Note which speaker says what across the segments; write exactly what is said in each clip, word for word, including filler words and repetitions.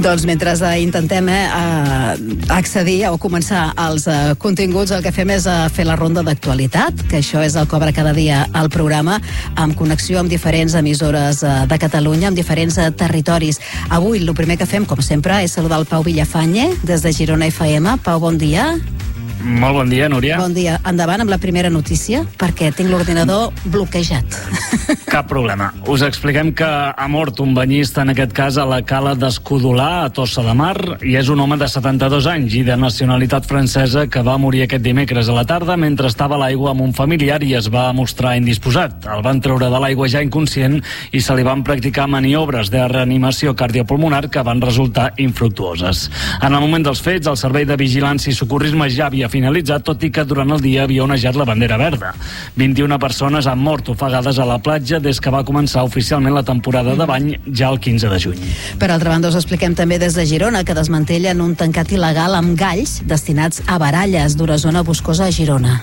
Speaker 1: Doncs mentre eh, intentem eh, accedir o començar els eh, continguts, el que fem és eh, fer la ronda d'actualitat, que això és el que obre cada dia al programa, amb connexió amb diferents emissores eh, de Catalunya, amb diferents eh, territoris. Avui el primer que fem, com sempre, és saludar el Pau Villafañe, des de Girona F M. Pau, bon dia.
Speaker 2: Molt bon dia, Núria.
Speaker 1: Bon dia. Endavant amb la primera notícia, perquè tinc l'ordinador bloquejat.
Speaker 2: Cap problema. Us expliquem que ha mort un banyista, en aquest cas a la cala d'Escudolà, a Tossa de Mar, i és un home de setanta-dos anys i de nacionalitat francesa que va morir aquest dimecres a la tarda mentre estava a l'aigua amb un familiar i es va mostrar indisposat. El van treure de l'aigua ja inconscient i se li van practicar maniobres de reanimació cardiopulmonar que van resultar infructuoses. En el moment dels fets, el Servei de Vigilància i Socorrisme ja havia finalitzat, tot i que durant el dia havia onejat la bandera verda. vint-i-una persones han mort ofegades a la platja des que va començar oficialment la temporada de bany ja el quinze de juny.
Speaker 1: Per altra banda, us expliquem també des de Girona que desmantellen un tancat il·legal amb galls destinats a baralles d'una zona boscosa a Girona.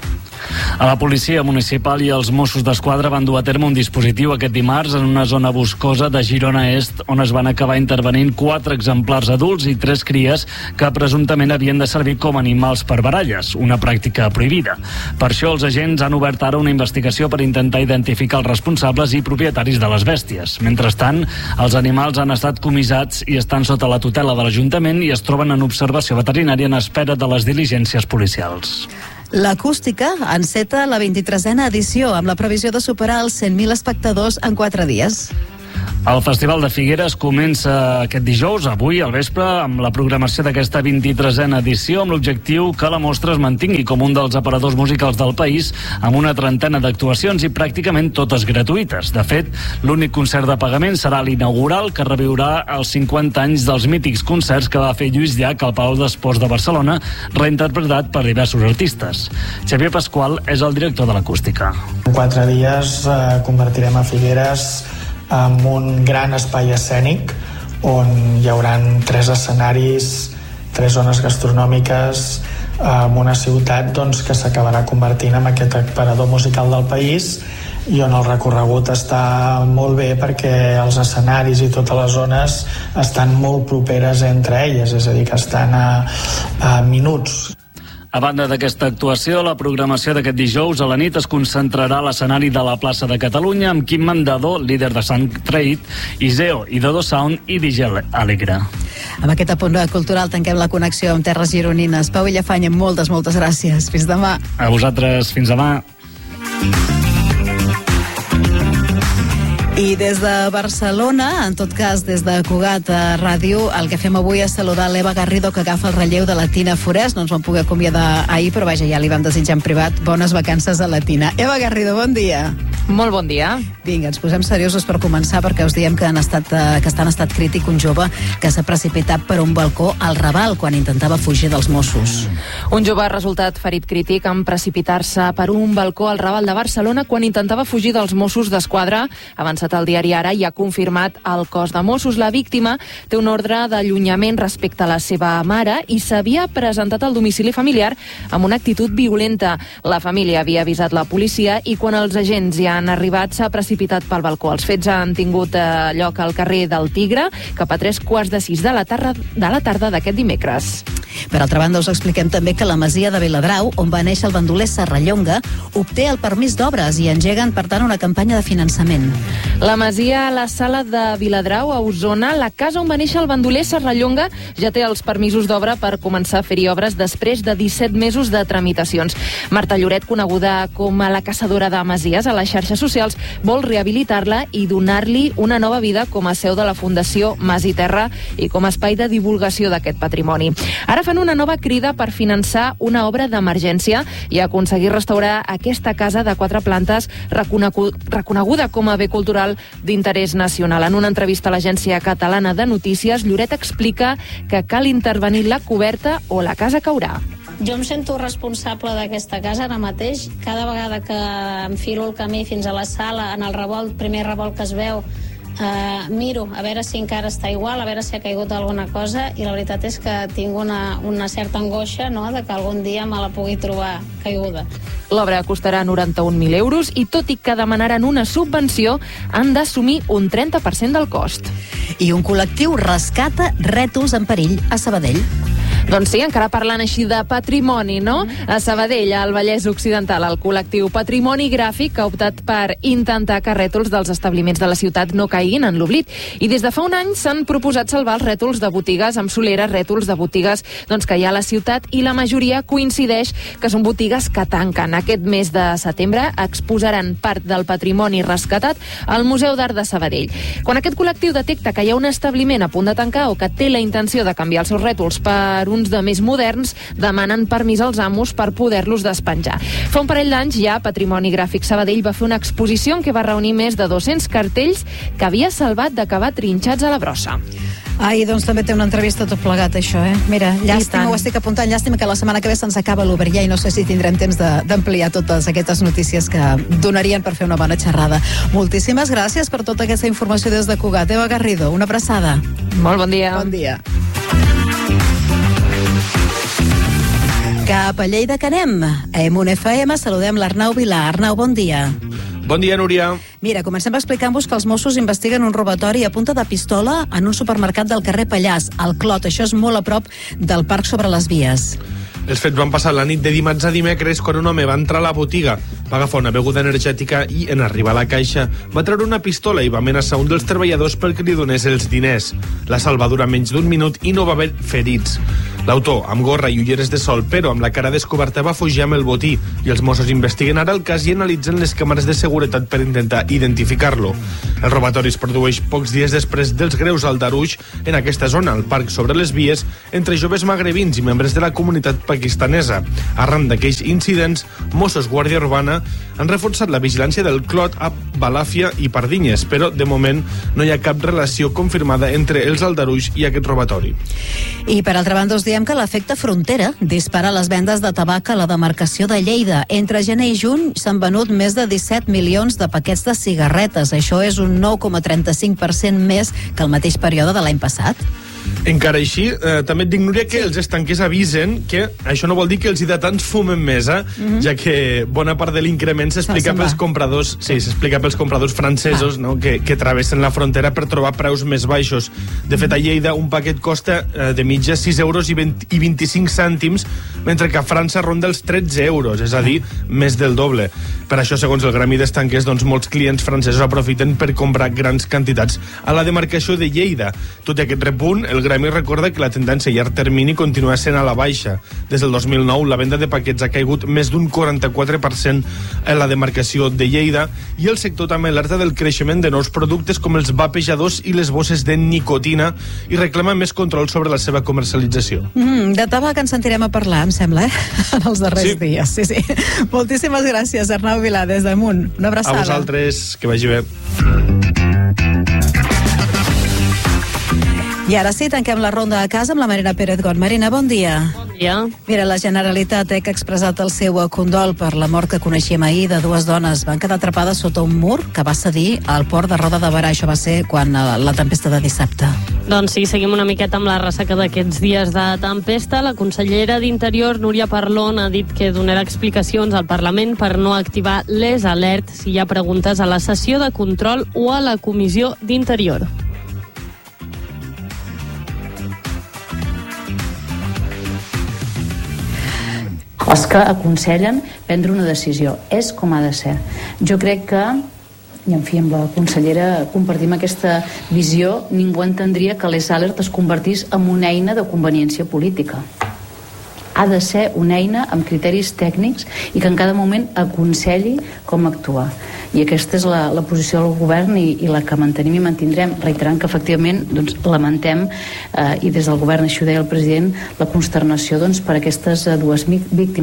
Speaker 2: A la policia municipal i els Mossos d'Esquadra van dur a terme un dispositiu aquest dimarts en una zona boscosa de Girona Est, on es van acabar intervenint quatre exemplars adults i tres cries que presumptament havien de servir com a animals per baralles, una pràctica prohibida. Per això els agents han obert ara una investigació per intentar identificar els responsables i propietaris de les bèsties. Mentrestant, els animals han estat comissats i estan sota la tutela de l'Ajuntament i es troben en observació veterinària en espera de les diligències policials.
Speaker 1: L'Acústica enceta la vint-i-tresena edició amb la previsió de superar els cent mil espectadors en quatre dies.
Speaker 2: El Festival de Figueres comença aquest dijous, avui, al vespre, amb la programació d'aquesta vint-i-tresena edició, amb l'objectiu que la mostra es mantingui com un dels aparadors musicals del país, amb una trentena d'actuacions i pràcticament totes gratuïtes. De fet, l'únic concert de pagament serà l'inaugural, que reviurà els cinquanta anys dels mítics concerts que va fer Lluís Llach al Palau d'Esports de Barcelona, reinterpretat per diversos artistes. Xavier Pasqual és el director de l'Acústica.
Speaker 3: En quatre dies eh, convertirem a Figueres en un gran espai escènic on hi haurà tres escenaris, tres zones gastronòmiques, en una ciutat doncs, que s'acabarà convertint en aquest aparador musical del país i on el recorregut està molt bé perquè els escenaris i totes les zones estan molt properes entre elles, és a dir, que estan a, a minuts.
Speaker 2: A banda d'aquesta actuació, la programació d'aquest dijous a la nit es concentrarà a l'escenari de la plaça de Catalunya amb Quim Mandador, líder de Sant Trade, Iseo i Dodo Sound i D J Alegre.
Speaker 1: Amb aquest apunt cultural tanquem la connexió amb terres gironines. Pau Villafañe, moltes, moltes gràcies. Fins demà.
Speaker 2: A vosaltres, fins demà.
Speaker 1: I des de Barcelona, en tot cas des de Cugat a Ràdio, el que fem avui és saludar l'Eva Garrido, que agafa el relleu de la Tina Forès. No ens vam poder acomiadar ahir, però vaja, ja li vam desitjar en privat bones vacances a la Tina. Eva Garrido, bon dia.
Speaker 4: Molt bon dia.
Speaker 1: Vinga, ens posem seriosos per començar, perquè us diem que, han estat, que està en estat crític un jove que s'ha precipitat per un balcó al Raval quan intentava fugir dels Mossos.
Speaker 4: Un jove ha resultat ferit crític en precipitar-se per un balcó al Raval de Barcelona quan intentava fugir dels Mossos d'Esquadra. Abans el diari Ara i ha confirmat el cos de Mossos. La víctima té un ordre d'allunyament respecte a la seva mare i s'havia presentat al domicili familiar amb una actitud violenta. La família havia avisat la policia i quan els agents hi han arribat s'ha precipitat pel balcó. Els fets han tingut eh, lloc al carrer del Tigre cap a tres quarts de sis de la tarda de la tarda d'aquest dimecres.
Speaker 1: Per altra banda, us expliquem també que la masia de Viladrau, on va néixer el bandoler Serrallonga, obté el permís d'obres i engeguen, per tant, una campanya de finançament.
Speaker 4: La masia a la Sala de Viladrau, a Osona, la casa on va néixer el bandoler Serrallonga, ja té els permisos d'obra per començar a fer-hi obres després de disset mesos de tramitacions. Marta Lloret, coneguda com a la caçadora de masies a les xarxes socials, vol rehabilitar-la i donar-li una nova vida com a seu de la Fundació Mas i Terra i com a espai de divulgació d'aquest patrimoni. Ara fan una nova crida per finançar una obra d'emergència i aconseguir restaurar aquesta casa de quatre plantes reconeguda com a bé cultural d'interès nacional. En una entrevista a l'Agència Catalana de Notícies, Lloret explica que cal intervenir la coberta o la casa caurà.
Speaker 5: Jo em sento responsable d'aquesta casa ara mateix. Cada vegada que enfilo el camí fins a la sala, en el revolt, primer revolt que es veu, Uh, miro a veure si encara està igual, a veure si ha caigut alguna cosa, i la veritat és que tinc una, una certa angoixa, no?, de que algun dia me la pugui trobar caiguda.
Speaker 4: L'obra costarà noranta-un mil euros i, tot i que demanaran una subvenció, han d'assumir un trenta per cent del cost.
Speaker 1: I un col·lectiu rescata rètols en perill a Sabadell.
Speaker 4: Doncs sí, encara parlant així de patrimoni, no? A Sabadell, al Vallès Occidental, el col·lectiu Patrimoni Gràfic ha optat per intentar que rètols dels establiments de la ciutat no caiguin en l'oblit. I des de fa un any s'han proposat salvar els rètols de botigues amb soleres, rètols de botigues doncs, que hi ha a la ciutat, i la majoria coincideix que són botigues que tanquen. Aquest mes de setembre exposaran part del patrimoni rescatat al Museu d'Art de Sabadell. Quan aquest col·lectiu detecta que hi ha un establiment a punt de tancar o que té la intenció de canviar els seus rètols per uns de més moderns, demanen permís als amos per poder-los despenjar. Fa un parell d'anys ja Patrimoni Gràfic Sabadell va fer una exposició en què va reunir més de dos-cents cartells que havia salvat d'acabar trinxats a la brossa.
Speaker 1: Ai, doncs també té una entrevista tot plegat, això, eh? Mira, llàstima, ho estic apuntant, llàstima que la setmana que ve se'ns acaba l'Uber, ja, i no sé si tindrem temps d'ampliar totes aquestes notícies que donarien per fer una bona xerrada. Moltíssimes gràcies per tota aquesta informació des de Cugat. Eva Garrido, una abraçada.
Speaker 4: Molt bon dia.
Speaker 1: Bon dia. Cap a Lleida que anem. A Emun F M saludem l'Arnau Vilà. Arnau, bon dia.
Speaker 6: Bon dia, Núria.
Speaker 1: Mira, comencem explicant-vos que els Mossos investiguen un robatori a punta de pistola en un supermercat del carrer Pallars, al Clot. Això és molt a prop del parc sobre les vies.
Speaker 6: Els fets van passar la nit de dimarts a dimecres quan un home va entrar a la botiga, va agafar una beguda energètica i, en arribar a la caixa, va treure una pistola i va amenaçar un dels treballadors perquè li donés els diners. La salva dura menys d'un minut i no va haver ferits. L'autor, amb gorra i ulleres de sol, però amb la cara descoberta, va fugir amb el botí i els Mossos investiguen ara el cas i analitzen les càmeres de seguretat per intentar identificar-lo. El robatori es produeix pocs dies després dels greus aldarulls en aquesta zona, al parc sobre les vies, entre joves magrebins i membres de la comunitat pakistanesa. Arran d'aquells incidents, Mossos Guàrdia Urbana han reforçat la vigilància del Clot a Balàfia i Pardinyes, però de moment no hi ha cap relació confirmada entre els aldarulls i aquest robatori.
Speaker 1: I per altra banda us diem que l'efecte frontera dispara les vendes de tabac a la demarcació de Lleida. Entre gener i juny s'han venut més de disset milions de paquets de cigarretes. Això és un nou coma trenta-cinc per cent més que el mateix període de l'any passat.
Speaker 6: Encara així, eh, també et dic, Núria, que els estanquers avisen que això no vol dir que els hidratants fumen més, eh? Mm-hmm. Ja que bona part de l'increment s'explica pels compradors, sí, s'explica pels compradors francesos, ah. no? que, que travessen la frontera per trobar preus més baixos. De fet, a Lleida un paquet costa eh, de mitja sis euros i, vint, i vint-i-cinc cèntims, mentre que a França ronda els tretze euros, és a dir, més del doble. Per això, segons el gremi d'estanquers, doncs, molts clients francesos aprofiten per comprar grans quantitats a la demarcació de Lleida. Tot i aquest repunt, el gremi recorda que la tendència a llarg termini continua sent a la baixa. Des del dos mil nou, la venda de paquets ha caigut més d'un quaranta-quatre per cent a la demarcació de Lleida i el sector també alerta del creixement de nous productes com els vapejadors i les bosses de nicotina i reclama més control sobre la seva comercialització.
Speaker 1: Mm, de tabac ens sentirem a parlar, em sembla, eh? En els darrers sí. dies. Sí, sí. Moltíssimes gràcies, Arnau Vilà, des d'Amunt. Una abraçada.
Speaker 6: A vosaltres, que vagi bé.
Speaker 1: I ara sí, tanquem la ronda a casa amb la Marina Pérez Got. Marina, bon dia.
Speaker 7: Bon dia.
Speaker 1: Mira, la Generalitat eh, que ha expressat el seu condol per la mort que coneixíem ahir de dues dones. Van quedar atrapades sota un mur que va cedir al port de Roda de Berà. Això va ser quan la tempesta de dissabte.
Speaker 7: Doncs sí, seguim una miqueta amb la ressaca d'aquests dies de tempesta. La consellera d'Interior, Núria Parlon, ha dit que donarà explicacions al Parlament per no activar les alerts si hi ha preguntes a la sessió de control o a la Comissió d'Interior.
Speaker 8: Els que aconsellen prendre una decisió. És com ha de ser. Jo crec que, i en fi, amb la consellera compartim aquesta visió, ningú entendria que les alertes es convertís en una eina de conveniència política. Ha de ser una eina amb criteris tècnics i que en cada moment aconselli com actuar. I aquesta és la, la posició del govern i, i la que mantenim i mantindrem, reiterant que efectivament doncs, lamentem, eh, i des del govern, això ho deia el president, la consternació doncs, per aquestes eh, dues víctimes.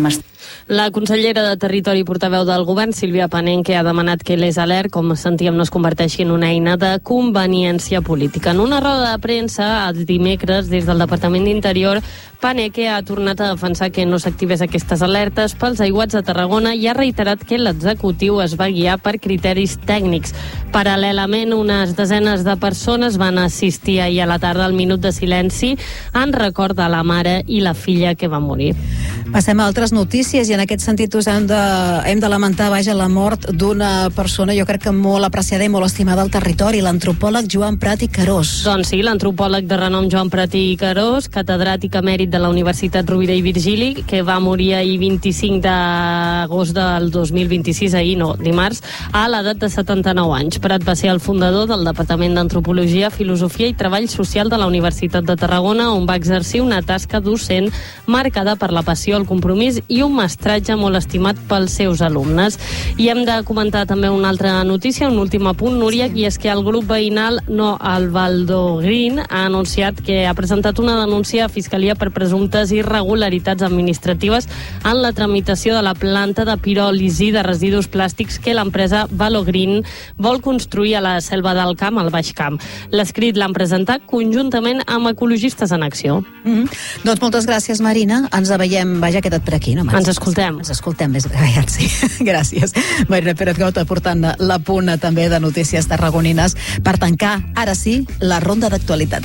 Speaker 7: La consellera de Territori i portaveu del govern, Sílvia Panenque, ha demanat que l'Es Alert, com sentíem, no es converteixi en una eina de conveniència política. En una roda de premsa, el dimecres, des del Departament d'Interior, Panenque ha tornat a defensar que no s'activés aquestes alertes pels aiguats de Tarragona i ha reiterat que l'executiu es va guiar per criteris tècnics. Paral·lelament, unes desenes de persones van assistir ahir a la tarda al minut de silenci en record de la mare i la filla que va morir.
Speaker 1: Passem a altres notícies i en aquest sentit us hem de, hem de lamentar vaja, la mort d'una persona, jo crec que molt apreciada i molt estimada al territori, l'antropòleg Joan Prat i Carós.
Speaker 7: Doncs sí, l'antropòleg de renom Joan Prat i Carós, catedràtic emèrit de la Universitat Rovira i Virgili, que va morir ahir vint-i-cinc d'agost del dos mil vint-i-sis, ahir no, dimarts, a l'edat de setanta-nou anys. Prat va ser el fundador del Departament d'Antropologia, Filosofia i Treball Social de la Universitat de Tarragona, on va exercir una tasca docent marcada per la passió, el compromís i un mestratge molt estimat pels seus alumnes. I hem de comentar també una altra notícia, un últim apunt, Núria, i és que el grup veïnal No al Valdogreen ha anunciat que ha presentat una denúncia a Fiscalia per presumptes irregularitats administratives en la tramitació de la planta de piròlisi de residus plàstics que l'empresa Valogreen vol construir a la Selva del Camp, al Baix Camp. L'escrit l'han presentat conjuntament amb Ecologistes en Acció.
Speaker 1: Mm-hmm. Doncs moltes gràcies, Marina. Ens veiem, vaja, quedat per aquí, no?
Speaker 7: Ens escoltem.
Speaker 1: Ens escoltem més aviat, sí. Gràcies. Marina Pérez-Gaut aportant la puna també de notícies tarragonines per tancar, ara sí, la ronda d'actualitat.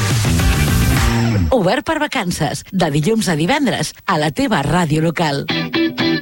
Speaker 9: Obert per vacances, de dilluns a divendres, a la teva ràdio local.